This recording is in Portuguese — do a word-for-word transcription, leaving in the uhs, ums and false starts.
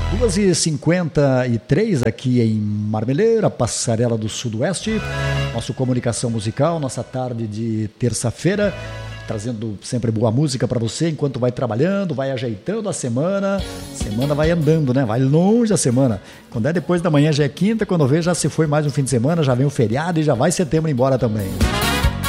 duas e cinquenta e três aqui em Marmeleira, Passarela do Sudoeste. Nosso Comunicação Musical, nossa tarde de terça-feira, trazendo sempre boa música para você enquanto vai trabalhando, vai ajeitando a semana. Semana vai andando, né? Vai longe a semana. Quando é depois da manhã já é quinta, quando vê já se foi mais um fim de semana, já vem o feriado e já vai setembro embora também.